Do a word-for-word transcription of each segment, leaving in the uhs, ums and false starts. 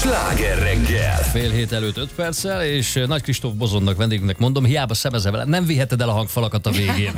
Sláger reggel! Fél hét előtt öt perccel, és Nagy Kristóf Bozonnak, vendégünknek mondom, hiába szemezel vele, nem viheted el a hangfalakat a végén.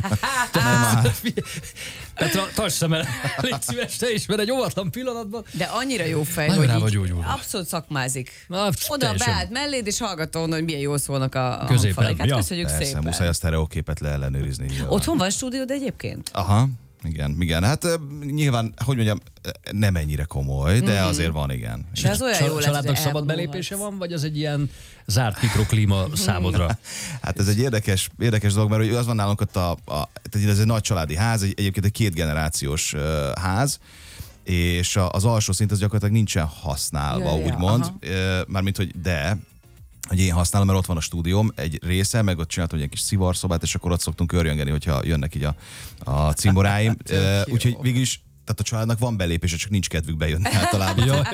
Tehát tarts szemmel, légy szíves te is, mert egy óvatlan pillanatban. De annyira jó fej, Nagyon rá hogy vagy így gyógyulva. abszolút szakmázik. Na, Oda teljesen. beállt melléd, és hallgatom, hogy milyen jól szólnak a, a Középen. hangfalak. Hát Ja, köszönjük Persze, szépen. muszáj a sztereóképet leellenőrizni. Nyilván. Otthon van stúdiód egyébként? Aha, igen, igen. Hát ö, nyilván, hogy mondjam, nem ennyire komoly, de Mhm. azért van, igen. És ez olyan jó Csal- lesz, Családnak hogy szabad elvonulhatsz. belépése van, vagy az egy ilyen zárt mikroklíma számodra? Hát ez egy érdekes, érdekes dolog, mert az van nálunk ott a, a tehát ez egy nagy családi ház, egy, egyébként egy kétgenerációs uh, ház, és a, az alsó szint az gyakorlatilag nincsen használva, Ja, ja, úgymond. aha. Uh, mármint, hogy de, hogy én használom, mert ott van a stúdióm egy része, meg ott csináltam egy kis szivarszobát, és akkor ott szoktunk örjöngeni, hogyha jönnek így a, a cimboráim. uh, úgyhogy végül is, tehát a családnak van belépése, csak nincs kedvük bejönni általában. Ja,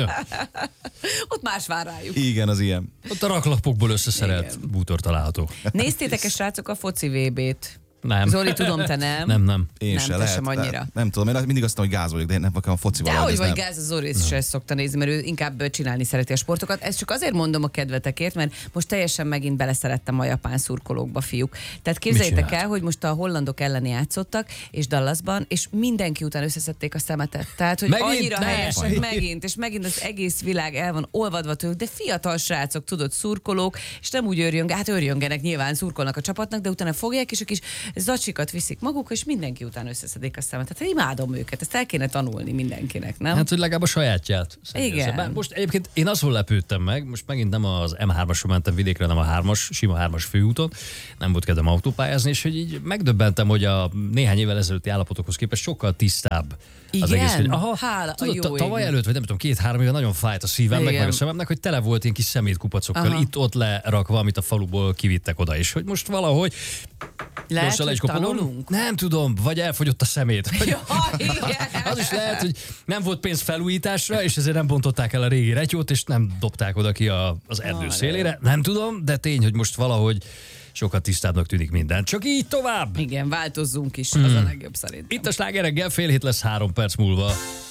Ott más vár rájuk. Igen, az ilyen. ott a raklapokból összeszerelt Igen. bútor található. Néztétek-e, srácok, a foci vé bét? Nem. Zoli, tudom, te nem. Nem, nem. Én Nem, se te lehet. sem annyira. Nem, nem tudom, én mindig azt mondom, hogy gáz vagyok, de én nem nekem a focival. De ez hogy vagy nem. gáz, a Zoli is ezt szokta nézni, mert ő inkább csinálni szereti a sportokat. Ezt csak azért mondom a kedvetekért, mert most teljesen megint beleszerettem a japán szurkolókba, fiúk. Tehát képzeljétek csinált? el, hogy most a hollandok ellen játszottak, és Dallasban, és mindenki után összeszedték a szemetet. Tehát, hogy Megint? annyira Ne! helyesek, megint, és megint az egész világ el van olvadva tőlük, de fiatal srácok, tudod, szurkolók, és nem úgy örjöngenek, hát örjöngenek, nyilván szurkolnak a csapatnak, de utána fogják, és a kis zacsikat viszik maguk, és mindenki után összeszedik a szemet. Tehát imádom őket, ezt el kéne tanulni mindenkinek, nem? Hát, hogy legalább a sajátját. Igen. Bár most egyébként én azon lepődtem meg, most megint nem az em hármason mentem vidékre, hanem a hármas, sima hármas főúton, nem volt kedvem autópályázni, és hogy így megdöbbentem, hogy a néhány évvel ezelőtti állapotokhoz képest sokkal tisztább az Igen? egész. Hogy, aha, Hála a tudod, jó ta- tavaly égnek. előtt, vagy nem tudom, két-három éve nagyon fájt a szívem, meg, Igen. meg a szememnek, hogy tele volt ilyen kis szemétkupacokkal, Aha. itt-ott lerakva, amit a faluból kivittek oda, és hogy most valahogy Lehet, gyorsan le is hogy kopogom. tanulunk? Nem tudom, vagy elfogyott a szemét. Vagy- Ja, igen. az is lehet, hogy nem volt pénz felújításra, és ezért nem bontották el a régi retyót, és nem dobták oda ki a, az erdő Na, szélére. Nem tudom, de tény, hogy most valahogy sokkal tisztábbnak tűnik minden. Csak így tovább! Igen, változzunk is, az a legjobb szerintem. Itt a Sláger reggel, fél hét lesz három perc múlva.